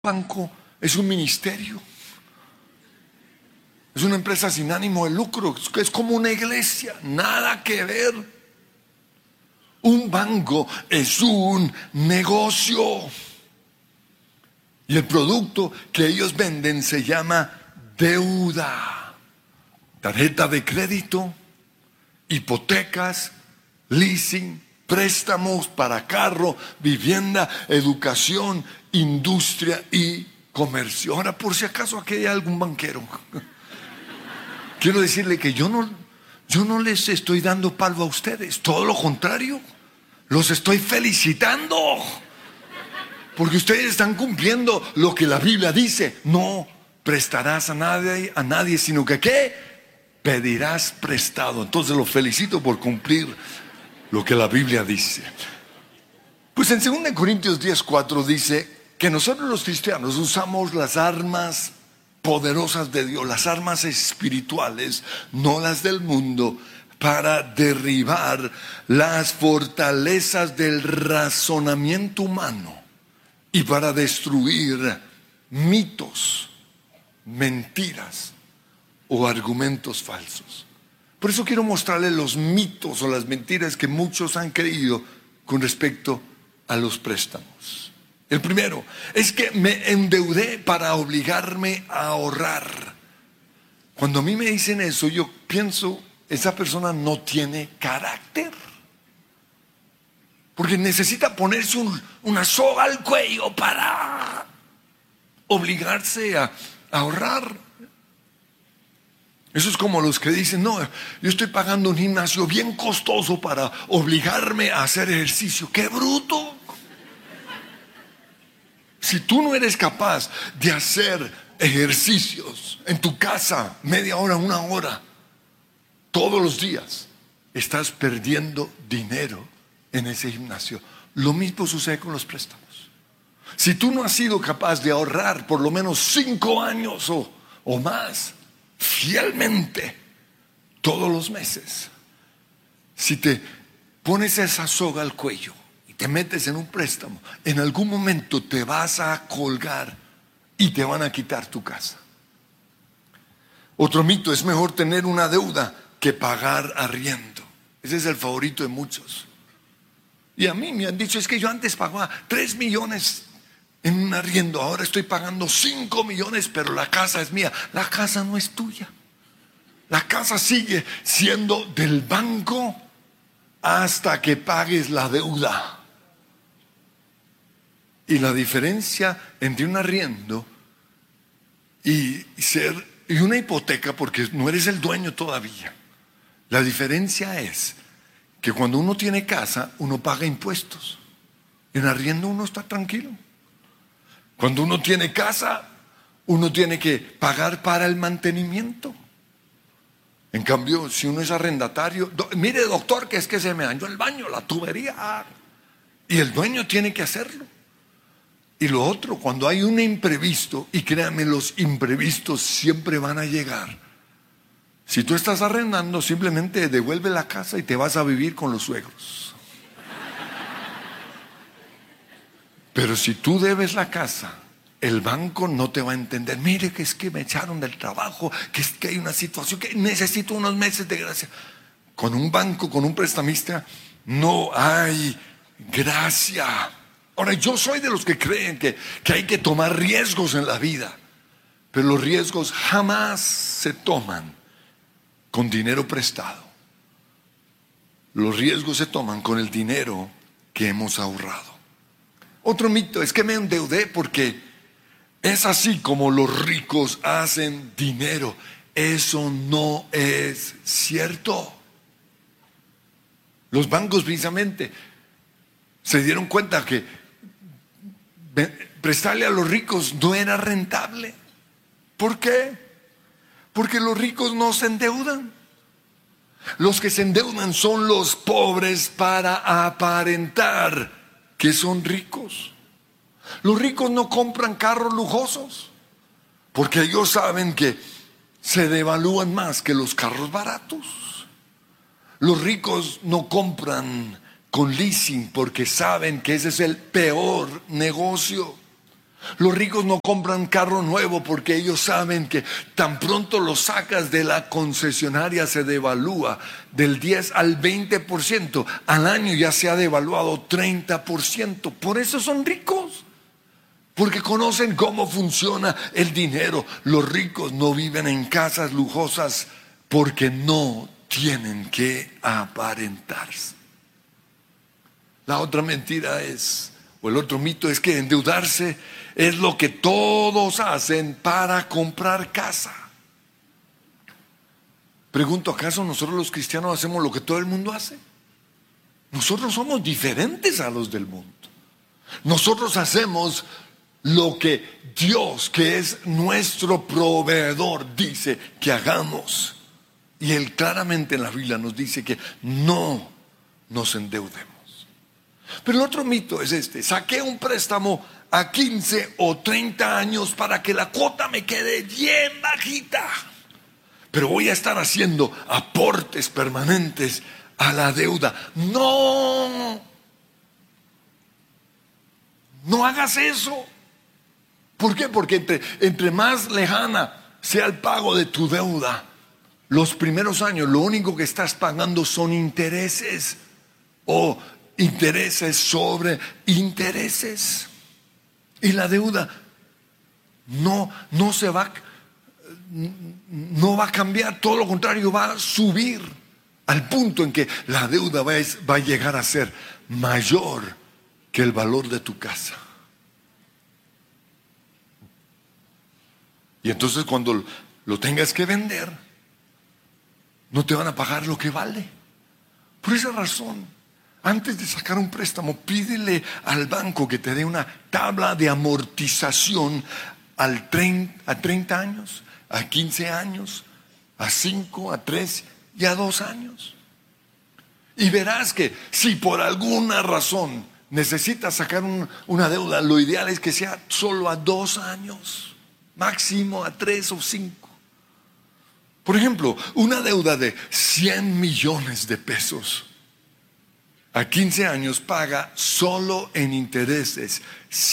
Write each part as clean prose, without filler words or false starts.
banco es un ministerio, es una empresa sin ánimo de lucro, es como una iglesia, nada que ver. Un banco es un negocio y el producto que ellos venden se llama deuda, tarjeta de crédito, hipotecas, leasing, préstamos para carro, vivienda, educación, industria y comercio. Ahora, por si acaso aquí hay algún banquero, quiero decirle que yo no les estoy dando palo a ustedes, todo lo contrario, los estoy felicitando, porque ustedes están cumpliendo lo que la Biblia dice: no prestarás a nadie, sino que ¿qué? Pedirás prestado. Entonces los felicito por cumplir lo que la Biblia dice. Pues en 2 Corintios 10:4 dice que nosotros los cristianos usamos las armas poderosas de Dios, las armas espirituales, no las del mundo, para derribar las fortalezas del razonamiento humano y para destruir mitos, mentiras o argumentos falsos. Por eso quiero mostrarles los mitos o las mentiras que muchos han creído con respecto a los préstamos. El primero es que me endeudé para obligarme a ahorrar. Cuando a mí me dicen eso, yo pienso, esa persona no tiene carácter, porque necesita ponerse una soga al cuello para obligarse a ahorrar. Eso es como los que dicen: no, yo estoy pagando un gimnasio bien costoso para obligarme a hacer ejercicio. ¡Qué bruto! Si tú no eres capaz de hacer ejercicios en tu casa, media hora, 1 hora, todos los días, estás perdiendo dinero en ese gimnasio. Lo mismo sucede con los préstamos. Si tú no has sido capaz de ahorrar por lo menos 5 años o más, fielmente, todos los meses, si te pones esa soga al cuello y te metes en un préstamo, en algún momento te vas a colgar y te van a quitar tu casa. Otro mito: es mejor tener una deuda que pagar arriendo. Ese es el favorito de muchos. Y a mí me han dicho: es que yo antes pagaba 3 millones en un arriendo, ahora estoy pagando 5 millones, pero la casa es mía. La casa no es tuya. La casa sigue siendo del banco hasta que pagues la deuda. Y la diferencia entre un arriendo y una hipoteca, porque no eres el dueño todavía, la diferencia es que cuando uno tiene casa, uno paga impuestos. En arriendo uno está tranquilo. Cuando uno tiene casa, uno tiene que pagar para el mantenimiento. En cambio, si uno es arrendatario, mire doctor, que es que se me dañó el baño, la tubería, y el dueño tiene que hacerlo. Y lo otro, cuando hay un imprevisto, y créanme, los imprevistos siempre van a llegar. Si tú estás arrendando, simplemente devuelve la casa y te vas a vivir con los suegros. Pero si tú debes la casa, el banco no te va a entender. Mire, que es que me echaron del trabajo, que es que hay una situación, que necesito unos meses de gracia. Con un banco, con un prestamista, no hay gracia. Ahora, yo soy de los que creen que hay que tomar riesgos en la vida, pero los riesgos jamás se toman con dinero prestado. Los riesgos se toman con el dinero que hemos ahorrado. Otro mito es que me endeudé porque es así como los ricos hacen dinero. Eso no es cierto. Los bancos precisamente se dieron cuenta que prestarle a los ricos no era rentable. ¿Por qué? Porque los ricos no se endeudan. Los que se endeudan son los pobres para aparentar que son ricos. Los ricos no compran carros lujosos porque ellos saben que se devalúan más que los carros baratos. Los ricos no compran con leasing porque saben que ese es el peor negocio. Los ricos no compran carro nuevo porque ellos saben que tan pronto lo sacas de la concesionaria se devalúa del 10 al 20%. Al año ya se ha devaluado 30%. Por eso son ricos. Porque conocen cómo funciona el dinero. Los ricos no viven en casas lujosas porque no tienen que aparentarse. La otra mentira es, o el otro mito es que endeudarse es lo que todos hacen para comprar casa. Pregunto, ¿acaso nosotros los cristianos hacemos lo que todo el mundo hace? Nosotros somos diferentes a los del mundo. Nosotros hacemos lo que Dios, que es nuestro proveedor, dice que hagamos. Y Él claramente en la Biblia nos dice que no nos endeudemos. Pero el otro mito es este: saqué un préstamo a 15 o 30 años para que la cuota me quede bien bajita, pero voy a estar haciendo aportes permanentes a la deuda. No hagas eso. ¿Por qué? Porque entre más lejana sea el pago de tu deuda, los primeros años lo único que estás pagando son intereses o intereses sobre intereses. Y la deuda no va a cambiar, todo lo contrario, va a subir al punto en que la deuda va a llegar a ser mayor que el valor de tu casa. Y entonces cuando lo tengas que vender, no te van a pagar lo que vale. Por esa razón, antes de sacar un préstamo, pídele al banco que te dé una tabla de amortización a 30 años, a 15 años, a 5, a 3 y a 2 años. Y verás que si por alguna razón necesitas sacar una deuda, lo ideal es que sea solo a 2 años, máximo a 3 o 5. Por ejemplo, una deuda de 100 millones de pesos. A 15 años paga solo en intereses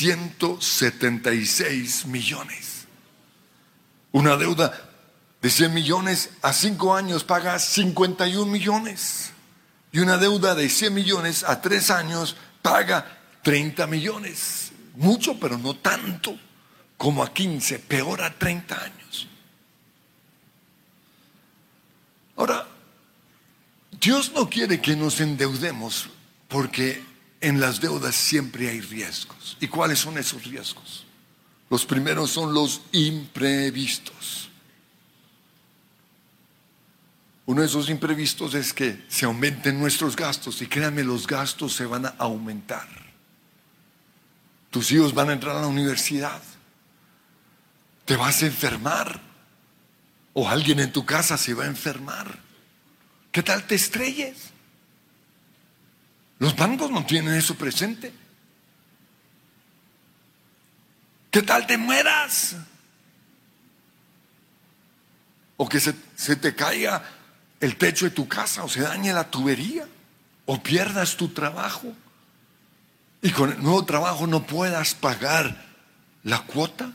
176 millones. Una deuda de 100 millones a 5 años paga 51 millones. Y una deuda de 100 millones a 3 años paga 30 millones. Mucho, pero no tanto como a 15, peor a 30 años. Ahora, Dios no quiere que nos endeudemos porque en las deudas siempre hay riesgos. ¿Y cuáles son esos riesgos? Los primeros son los imprevistos. Uno de esos imprevistos es que se aumenten nuestros gastos, y créanme, los gastos se van a aumentar. Tus hijos van a entrar a la universidad, te vas a enfermar, o alguien en tu casa se va a enfermar. ¿Qué tal te estrelles? Los bancos no tienen eso presente. ¿Qué tal te mueras? O que se te caiga el techo de tu casa, o se dañe la tubería, o pierdas tu trabajo y con el nuevo trabajo no puedas pagar la cuota.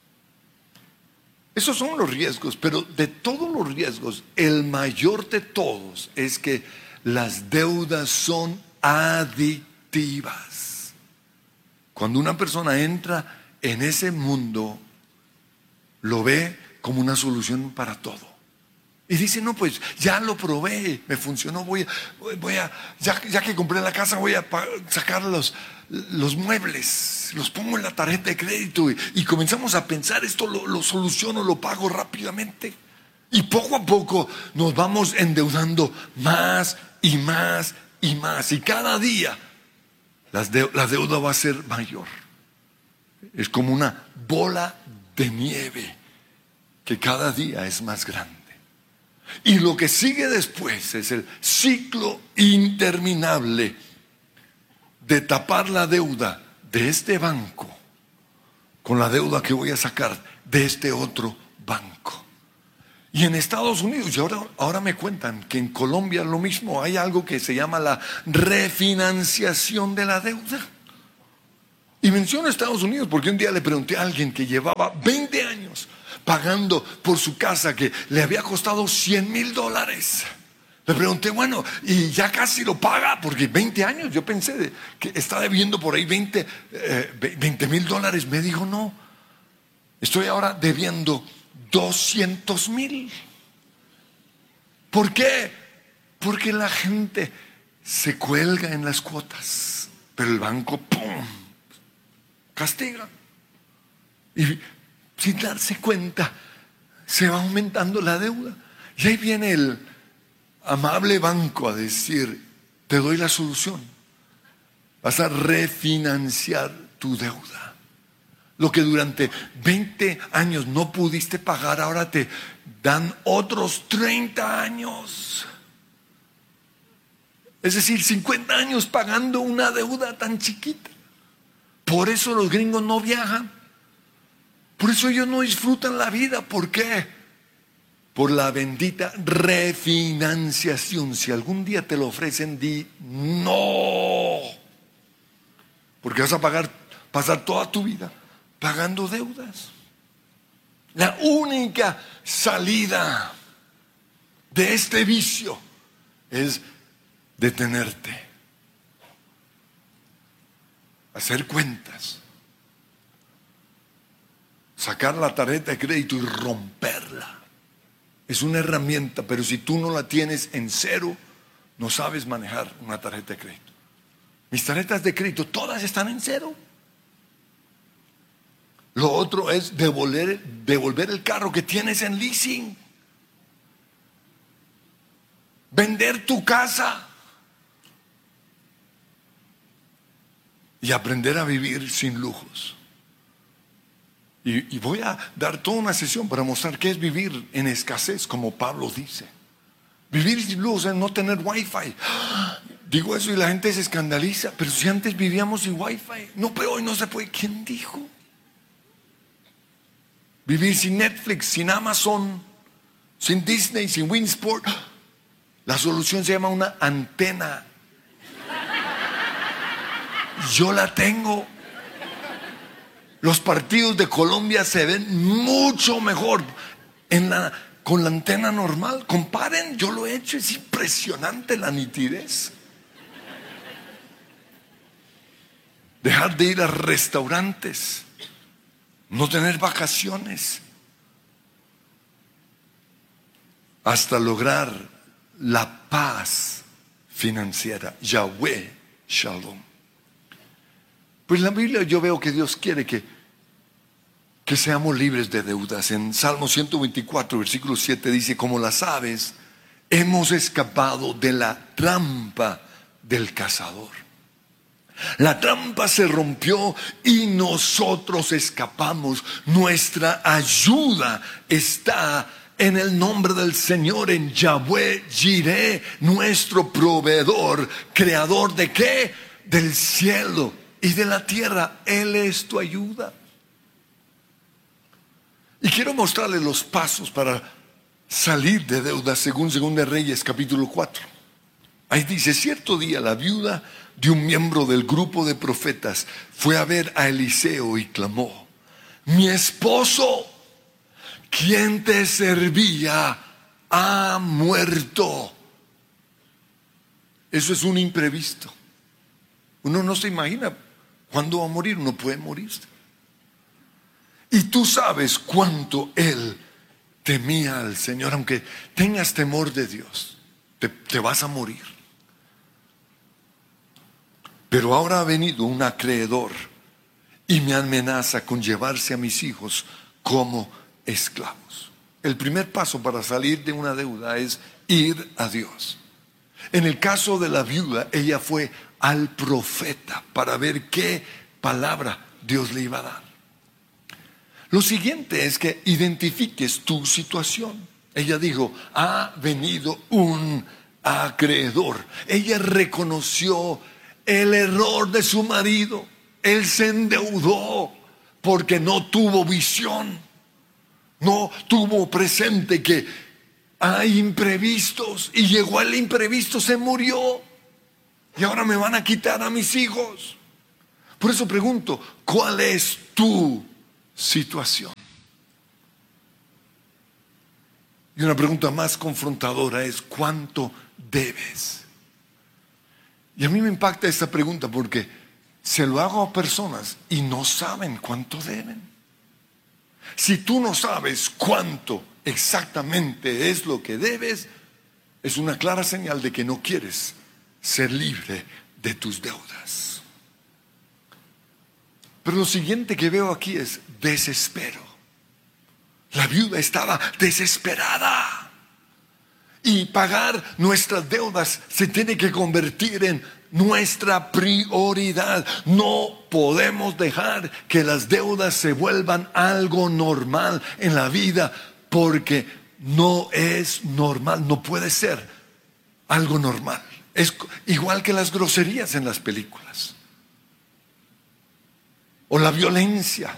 Esos son los riesgos, pero de todos los riesgos, el mayor de todos es que las deudas son adictivas. Cuando una persona entra en ese mundo, lo ve como una solución para todo. Y dice, no, pues ya lo probé, me funcionó, ya que compré la casa, voy a sacar los muebles, los pongo en la tarjeta de crédito y comenzamos a pensar, esto lo soluciono, lo pago rápidamente. Y poco a poco nos vamos endeudando más y más y más. Y cada día la deuda va a ser mayor. Es como una bola de nieve que cada día es más grande. Y lo que sigue después es el ciclo interminable de tapar la deuda de este banco con la deuda que voy a sacar de este otro banco. Y en Estados Unidos, y ahora me cuentan que en Colombia lo mismo, hay algo que se llama la refinanciación de la deuda. Y menciono Estados Unidos porque un día le pregunté a alguien que llevaba 20 años pagando por su casa que le había costado $100,000. Le pregunté, bueno, y ya casi lo paga, porque 20 años, yo pensé que está debiendo por ahí $20,000. Me dijo, no, estoy ahora debiendo $200,000. ¿Por qué? Porque la gente se cuelga en las cuotas, pero el banco, ¡pum!, castiga. Y sin darse cuenta, se va aumentando la deuda. Y ahí viene el amable banco a decir, te doy la solución. Vas a refinanciar tu deuda. Lo que durante 20 años no pudiste pagar, ahora te dan otros 30 años. Es decir, 50 años pagando una deuda tan chiquita. Por eso los gringos no viajan. Por eso ellos no disfrutan la vida. ¿Por qué? Por la bendita refinanciación. Si algún día te lo ofrecen, di no. Porque vas a pasar toda tu vida pagando deudas. La única salida de este vicio es detenerte, hacer cuentas, sacar la tarjeta de crédito y romperla. Es una herramienta, pero si tú no la tienes en cero, no sabes manejar una tarjeta de crédito. Mis tarjetas de crédito todas están en cero. Lo otro es devolver el carro que tienes en leasing. Vender tu casa. Y aprender a vivir sin lujos. Y voy a dar toda una sesión para mostrar qué es vivir en escasez, como Pablo dice. Vivir sin lujos es no tener wifi. Digo eso y la gente se escandaliza. Pero si antes vivíamos sin wifi. No, pero hoy no se puede. ¿Quién dijo? Vivir sin Netflix, sin Amazon, sin Disney, sin Winsport. La solución se llama una antena. Yo la tengo. Los partidos de Colombia se ven mucho mejor con la antena normal. Comparen, yo lo he hecho, es impresionante la nitidez. Dejar de ir a restaurantes, no tener vacaciones, hasta lograr la paz financiera. Yahweh Shalom. Pues en la Biblia yo veo que Dios quiere que seamos libres de deudas. En Salmo 124, versículo 7 dice, como las aves, hemos escapado de la trampa del cazador. La trampa se rompió y nosotros escapamos. Nuestra ayuda está en el nombre del Señor, en Yahweh Jireh, nuestro proveedor, creador de ¿qué? Del cielo y de la tierra. Él es tu ayuda. Y quiero mostrarles los pasos para salir de deudas según 2 Reyes capítulo 4. Ahí dice, cierto día la viuda de un miembro del grupo de profetas fue a ver a Eliseo y clamó, mi esposo, quien te servía, ha muerto. Eso es un imprevisto. Uno no se imagina cuándo va a morir, uno puede morirse. Y tú sabes cuánto él temía al Señor. Aunque tengas temor de Dios, te vas a morir. Pero ahora ha venido un acreedor y me amenaza con llevarse a mis hijos como esclavos. El primer paso para salir de una deuda es ir a Dios. En el caso de la viuda, ella fue al profeta para ver qué palabra Dios le iba a dar. Lo siguiente es que identifiques tu situación. Ella dijo, ha venido un acreedor. Ella reconoció el error de su marido. Él se endeudó porque no tuvo visión, no tuvo presente que hay imprevistos, y llegó el imprevisto, se murió y ahora me van a quitar a mis hijos. Por eso pregunto, ¿cuál es tu situación? Y una pregunta más confrontadora es, ¿cuánto debes? Y a mí me impacta esta pregunta porque se lo hago a personas y no saben cuánto deben. Si tú no sabes cuánto exactamente es lo que debes, es una clara señal de que no quieres ser libre de tus deudas. Pero lo siguiente que veo aquí es desespero. La viuda estaba desesperada. Y pagar nuestras deudas se tiene que convertir en nuestra prioridad. No podemos dejar que las deudas se vuelvan algo normal en la vida, porque no es normal, no puede ser algo normal. Es igual que las groserías en las películas, o la violencia,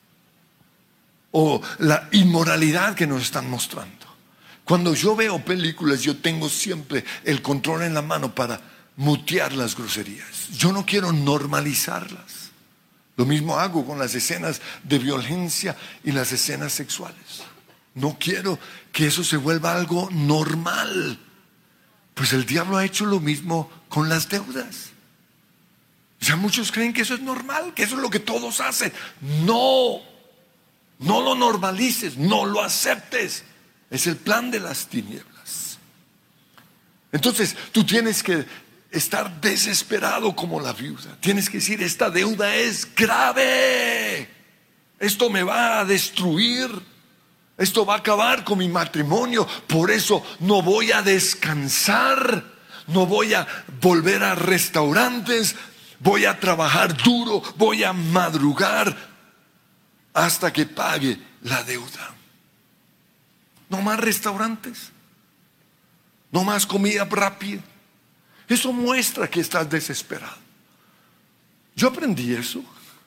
o la inmoralidad que nos están mostrando. Cuando yo veo películas, yo tengo siempre el control en la mano para mutear las groserías. Yo no quiero normalizarlas. Lo mismo hago con las escenas de violencia y las escenas sexuales. No quiero que eso se vuelva algo normal. Pues el diablo ha hecho lo mismo con las deudas. Ya muchos creen que eso es normal, que eso es lo que todos hacen. No lo normalices, no lo aceptes. Es el plan de las tinieblas. Entonces tú tienes que estar desesperado como la viuda. Tienes que decir, esta deuda es grave. Esto me va a destruir. Esto va a acabar con mi matrimonio. Por eso no voy a descansar. No voy a volver a restaurantes. Voy a trabajar duro. Voy a madrugar hasta que pague la deuda. No más restaurantes. No más comida rápida. Eso muestra que estás desesperado. Yo aprendí eso.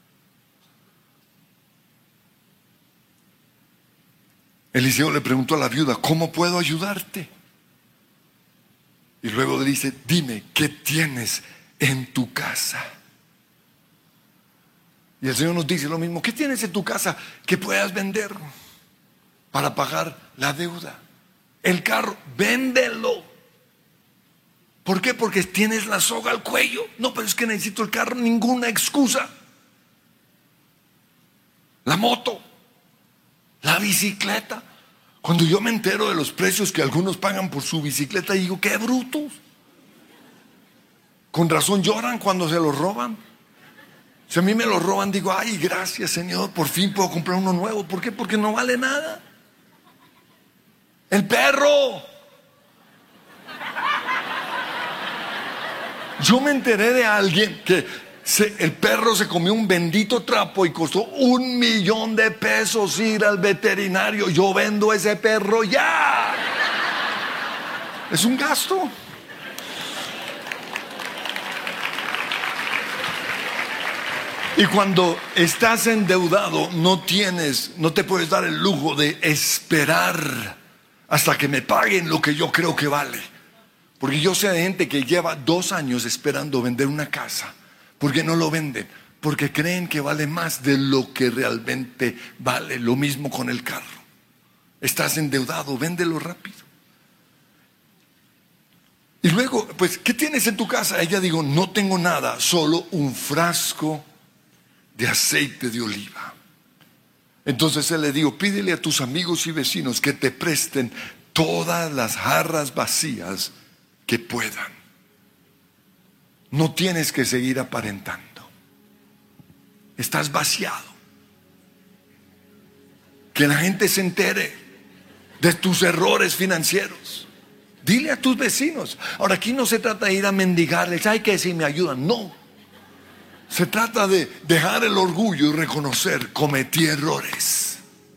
Eliseo le preguntó a la viuda, ¿cómo puedo ayudarte? Y luego le dice, dime, ¿qué tienes en tu casa? Y el Señor nos dice lo mismo, ¿qué tienes en tu casa que puedas vender para pagar la deuda? El carro, véndelo. ¿Por qué? Porque tienes la soga al cuello. No, pero es que necesito el carro, ninguna excusa. La moto, la bicicleta. Cuando yo me entero de los precios que algunos pagan por su bicicleta, digo, ¡qué brutos! Con razón lloran cuando se los roban. Si a mí me lo roban, digo, ay, gracias Señor, por fin puedo comprar uno nuevo. ¿Por qué? Porque no vale nada. El perro. Yo me enteré de alguien que el perro se comió un bendito trapo y costó $1,000,000 ir al veterinario. Yo vendo ese perro ya. Es un gasto. Y cuando estás endeudado, no te puedes dar el lujo de esperar hasta que me paguen lo que yo creo que vale. Porque yo sé de gente que lleva 2 años esperando vender una casa. ¿Por qué no lo venden? Porque creen que vale más de lo que realmente vale. Lo mismo con el carro. Estás endeudado, véndelo rápido. Y luego, pues, ¿qué tienes en tu casa? Ella dijo, no tengo nada, solo un frasco de aceite de oliva. Entonces él le dijo, pídele a tus amigos y vecinos que te presten todas las jarras vacías que puedan. No tienes que seguir aparentando. Estás vaciado. Que la gente se entere de tus errores financieros. Dile a tus vecinos. Ahora, aquí no se trata de ir a mendigarles, hay que si me ayudan. No. Se trata de dejar el orgullo y reconocer, cometí errores.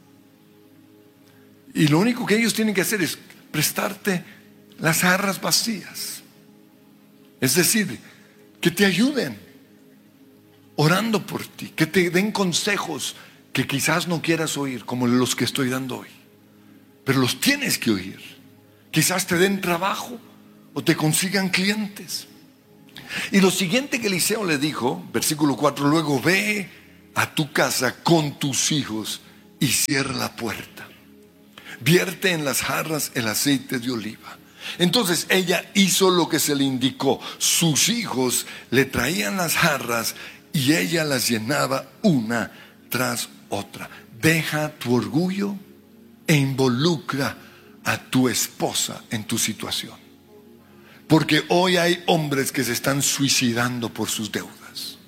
Y lo único que ellos tienen que hacer es prestarte las jarras vacías. Es decir, que te ayuden orando por ti, que te den consejos que quizás no quieras oír, como los que estoy dando hoy, pero los tienes que oír. Quizás te den trabajo o te consigan clientes. Y lo siguiente que Eliseo le dijo, versículo 4, luego ve a tu casa con tus hijos y cierra la puerta. Vierte en las jarras el aceite de oliva. Entonces ella hizo lo que se le indicó. Sus hijos le traían las jarras y ella las llenaba una tras otra. Deja tu orgullo e involucra a tu esposa en tu situación. Porque hoy hay hombres que se están suicidando por sus deudas.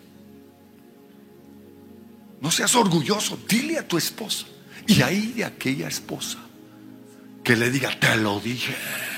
No seas orgulloso, dile a tu esposa. Y ahí de aquella esposa que le diga, te lo dije.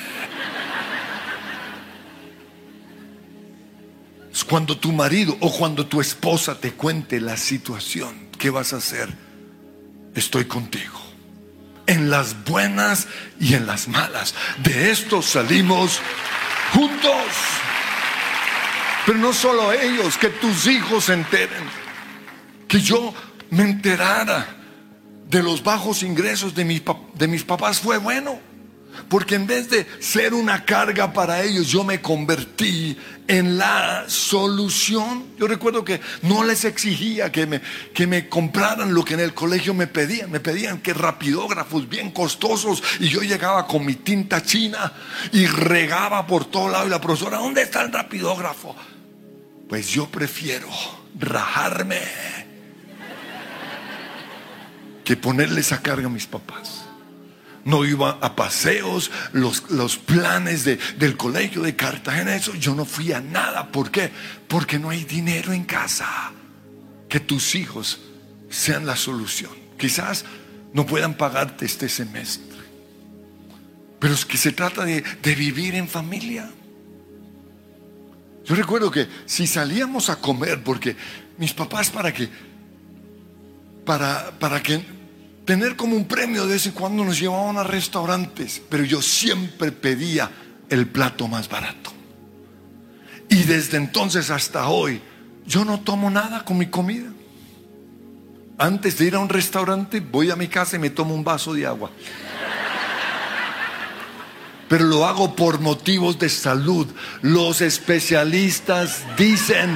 Cuando tu marido o cuando tu esposa te cuente la situación, ¿qué vas a hacer? Estoy contigo. En las buenas y en las malas. De esto salimos juntos. Pero no solo ellos, que tus hijos se enteren. Que yo me enterara de los bajos ingresos de mis papás fue bueno. Porque en vez de ser una carga para ellos, yo me convertí en la solución. Yo recuerdo que no les exigía que me compraran lo que en el colegio me pedían. Me pedían que rapidógrafos bien costosos. Y yo llegaba con mi tinta china y regaba por todo lado. Y la profesora, ¿dónde está el rapidógrafo? Pues yo prefiero rajarme que ponerle esa carga a mis papás. No iba a paseos, los planes del colegio de Cartagena, eso yo no fui a nada. ¿Por qué? Porque no hay dinero en casa. Que tus hijos sean la solución. Quizás no puedan pagarte este semestre, pero es que se trata de vivir en familia. Yo recuerdo que si salíamos a comer, porque mis papás para que tener como un premio de vez en cuando nos llevaban a restaurantes, pero yo siempre pedía el plato más barato. Y desde entonces hasta hoy yo no tomo nada con mi comida. Antes de ir a un restaurante voy a mi casa y me tomo un vaso de agua. Pero lo hago por motivos de salud. Los especialistas dicen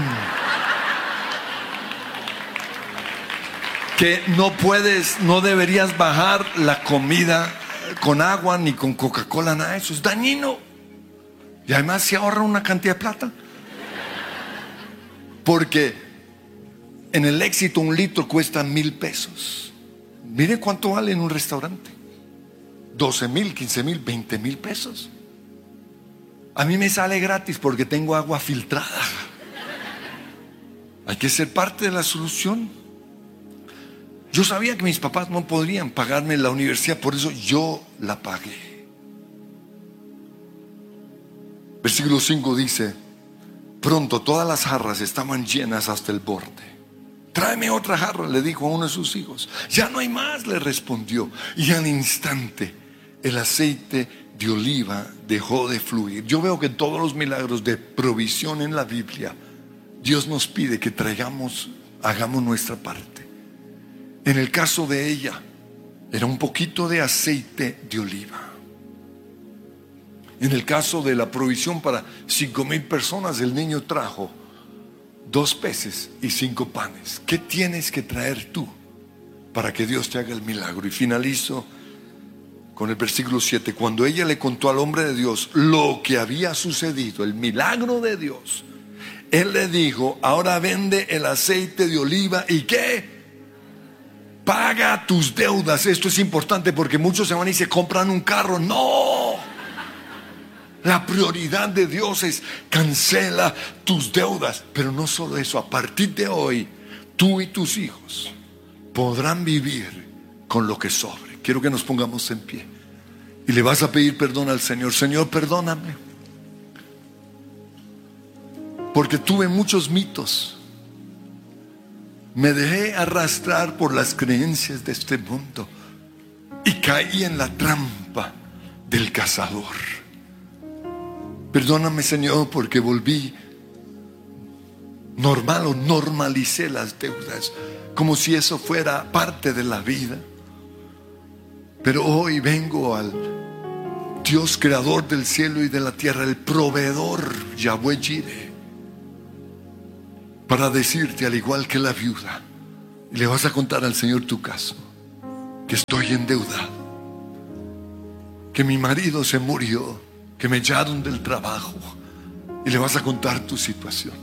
que no deberías bajar la comida con agua ni con Coca-Cola, nada de eso, es dañino. Y además se ahorra una cantidad de plata. Porque en el Éxito 1 litro cuesta 1,000 pesos. Miren cuánto vale en un restaurante: 12,000, 15,000, 20,000 pesos. A mí me sale gratis porque tengo agua filtrada. Hay que ser parte de la solución. Yo sabía que mis papás no podrían pagarme la universidad, por eso yo la pagué. Versículo 5 dice: pronto todas las jarras estaban llenas hasta el borde. Tráeme otra jarra, le dijo a uno de sus hijos. Ya no hay más, le respondió. Y al instante el aceite de oliva dejó de fluir. Yo veo que todos los milagros de provisión en la Biblia, Dios nos pide que hagamos nuestra parte. En el caso de ella, era un poquito de aceite de oliva. En el caso de la provisión para 5,000 personas, el niño trajo 2 peces y 5 panes. ¿Qué tienes que traer tú para que Dios te haga el milagro? Y finalizo con el versículo 7. Cuando ella le contó al hombre de Dios lo que había sucedido, el milagro de Dios, él le dijo: ahora vende el aceite de oliva y ¿qué? Paga tus deudas. Esto es importante porque muchos se van y se compran un carro. No. La prioridad de Dios es: cancela tus deudas. Pero no solo eso, a partir de hoy tú y tus hijos podrán vivir con lo que sobre. Quiero que nos pongamos en pie y le vas a pedir perdón al Señor. Señor, perdóname porque tuve muchos mitos. Me dejé arrastrar por las creencias de este mundo y caí en la trampa del cazador. Perdóname, Señor, porque volví normal o normalicé las deudas como si eso fuera parte de la vida. Pero hoy vengo al Dios creador del cielo y de la tierra, el proveedor Yahweh Jireh, para decirte, al igual que la viuda, y le vas a contar al Señor tu caso, que estoy endeudado, que mi marido se murió, que me echaron del trabajo, y le vas a contar tu situación.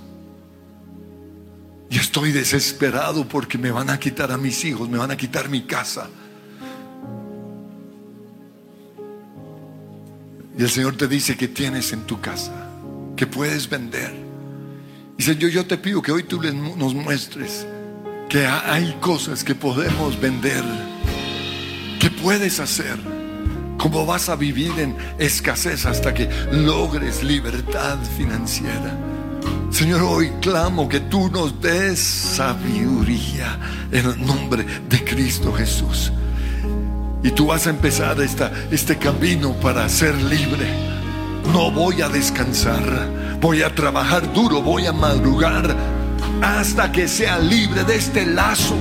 Y estoy desesperado porque me van a quitar a mis hijos, me van a quitar mi casa. Y el Señor te dice que tienes en tu casa, que puedes vender. Y Señor, yo te pido que hoy tú nos muestres que hay cosas que podemos vender, que puedes hacer. Cómo vas a vivir en escasez hasta que logres libertad financiera. Señor, hoy clamo que tú nos des sabiduría en el nombre de Cristo Jesús. Y tú vas a empezar este camino para ser libre. No voy a descansar, voy a trabajar duro, voy a madrugar hasta que sea libre de este lazo.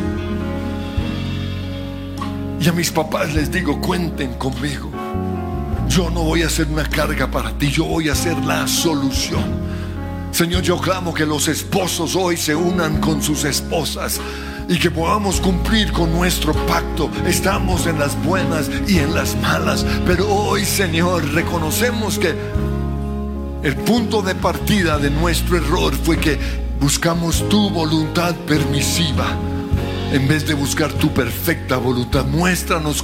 Y a mis papás les digo, cuenten conmigo. Yo no voy a ser una carga para ti, yo voy a ser la solución. Señor, yo clamo que los esposos hoy se unan con sus esposas y que podamos cumplir con nuestro pacto. Estamos en las buenas y en las malas, pero hoy, Señor, reconocemos que el punto de partida de nuestro error fue que buscamos tu voluntad permisiva en vez de buscar tu perfecta voluntad. Muéstranos